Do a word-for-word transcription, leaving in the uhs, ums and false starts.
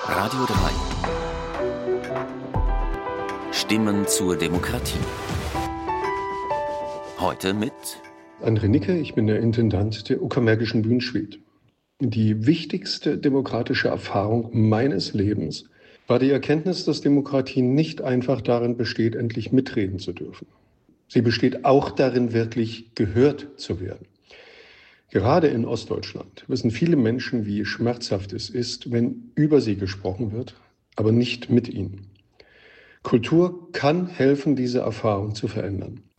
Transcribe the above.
Radio drei. Stimmen zur Demokratie. Heute mit André Nicke, ich bin der Intendant der Uckermärkischen Bühnensuite. Die wichtigste demokratische Erfahrung meines Lebens war die Erkenntnis, dass Demokratie nicht einfach darin besteht, endlich mitreden zu dürfen. Sie besteht auch darin, wirklich gehört zu werden. Gerade in Ostdeutschland wissen viele Menschen, wie schmerzhaft es ist, wenn über sie gesprochen wird, aber nicht mit ihnen. Kultur kann helfen, diese Erfahrung zu verändern.